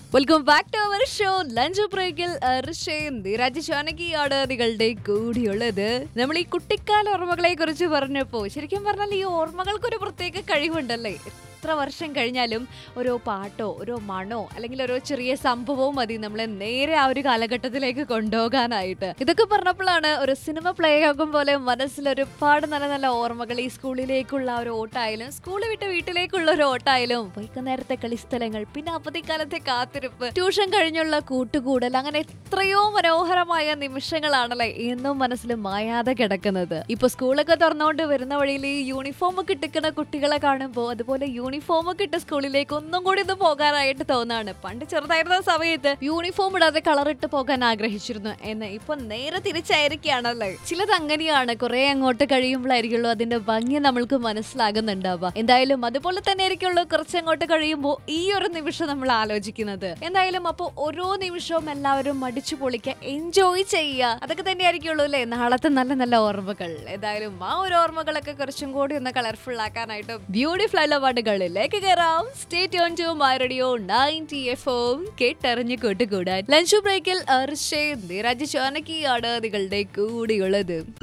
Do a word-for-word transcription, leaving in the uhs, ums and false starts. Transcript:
Welcome back to our show lunch ബ്രേക്കിൽ രാജശാനകിയാണ് നിങ്ങളുടെ കൂടിയുള്ളത്. നമ്മൾ ഈ കുട്ടിക്കാല ഓർമ്മകളെ കുറിച്ച് പറഞ്ഞപ്പോ ശരിക്കും പറഞ്ഞാൽ ഈ ഓർമ്മകൾക്ക് ഒരു പ്രത്യേക കഴിവുണ്ടല്ലേ. എത്ര വർഷം കഴിഞ്ഞാലും ഓരോ പാട്ടോ ഓരോ മണോ അല്ലെങ്കിൽ ഓരോ ചെറിയ സംഭവവും മതി നമ്മളെ നേരെ ആ ഒരു കാലഘട്ടത്തിലേക്ക് കൊണ്ടുപോകാനായിട്ട്. ഇതൊക്കെ പറഞ്ഞപ്പോഴാണ് ഒരു സിനിമ പ്ലേ ആകും പോലെ മനസ്സിൽ ഒരുപാട് നല്ല നല്ല ഓർമ്മകൾ. ഈ സ്കൂളിലേക്കുള്ള ഒരു ഓട്ടായാലും സ്കൂൾ വിട്ട് വീട്ടിലേക്കുള്ള ഒരു ഓട്ടായാലും വൈകുന്നേരത്തെ കളിസ്ഥലങ്ങൾ, പിന്നെ അവധിക്കാലത്തെ കാത്തിരിപ്പ്, ട്യൂഷൻ കഴിഞ്ഞുള്ള കൂട്ടുകൂടൽ, അങ്ങനെ എത്രയോ മനോഹരമായ നിമിഷങ്ങളാണല്ലേ എന്നും മനസ്സിൽ മായാതെ കിടക്കുന്നത്. ഇപ്പൊ സ്കൂളൊക്കെ തുറന്നുകൊണ്ട് വരുന്ന വഴിയിൽ ഈ യൂണിഫോം ഒക്കെ ഇട്ടിക്കുന്ന കുട്ടികളെ കാണുമ്പോൾ അതുപോലെ യൂണിഫോം ഒക്കെ ഇട്ട് സ്കൂളിലേക്ക് ഒന്നും കൂടി ഇത് പോകാനായിട്ട് തോന്നാണ്. പണ്ട് ചെറുതായിരുന്ന സമയത്ത് യൂണിഫോം ഇടാതെ കളർ ഇട്ട് പോകാൻ ആഗ്രഹിച്ചിരുന്നു എന്ന് ഇപ്പൊ നേരെ തിരിച്ചായിരിക്കുകയാണല്ലേ. ചിലത് അങ്ങനെയാണ്, കുറെ അങ്ങോട്ട് കഴിയുമ്പോഴായിരിക്കുള്ളൂ അതിന്റെ ഭംഗി നമ്മൾക്ക് മനസ്സിലാകുന്നുണ്ടാവുക. എന്തായാലും അതുപോലെ തന്നെ ആയിരിക്കുള്ളൂ കുറച്ചങ്ങോട്ട് കഴിയുമ്പോൾ ഈ ഒരു നിമിഷം നമ്മൾ ആലോചിക്കുന്നത്. എന്തായാലും അപ്പൊ ഓരോ നിമിഷവും എല്ലാവരും മടിച്ചു പൊളിക്കുക, എൻജോയ് ചെയ്യുക, അതൊക്കെ തന്നെ ആയിരിക്കുള്ളൂ അല്ലെ നാളത്തെ നല്ല നല്ല ഓർമ്മകൾ. ഏതായാലും ആ ഒരു ഓർമ്മകളൊക്കെ കുറച്ചും കൂടി ഒന്ന് കളർഫുൾ ആക്കാനായിട്ട് ബ്യൂട്ടിഫുൾ ആയിട്ടുള്ള പാട്ടുകളിലേക്ക് കയറാം. Stay tune to my radio ninety F M, കേട്ടറിഞ്ഞു കൂട്ടുകൂടാൻ ലഞ്ച് ബ്രേക്കിൽ രാജശാനകിയാണ് നിങ്ങളുടെ കൂടെയുള്ളത്.